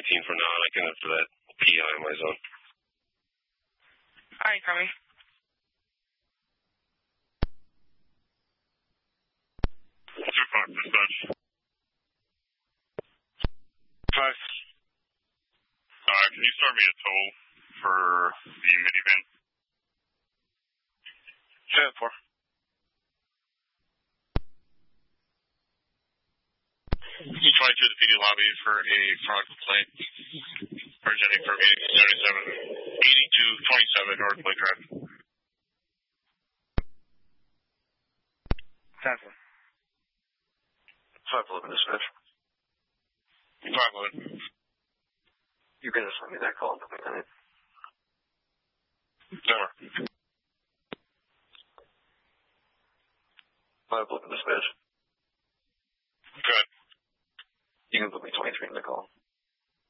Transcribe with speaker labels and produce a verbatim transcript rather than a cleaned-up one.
Speaker 1: nineteen for now, and I can after that P I in my zone.
Speaker 2: Alright, coming.
Speaker 3: Two five, dispatch.
Speaker 2: Five.
Speaker 3: Uh, can you start me a toll for the minivan?
Speaker 2: Seven four.
Speaker 3: You twenty-two to the P D lobby for a fraud complaint originating from eighty-two seventy-seven, eighty-two twenty-seven North Lake Drive.
Speaker 2: Five one.
Speaker 4: five eleven dispatch.
Speaker 3: five eleven.
Speaker 4: You can just send me that call in a minute.
Speaker 3: Over.
Speaker 4: five eleven dispatch.
Speaker 3: Good.
Speaker 4: You can put me twenty-three in the call.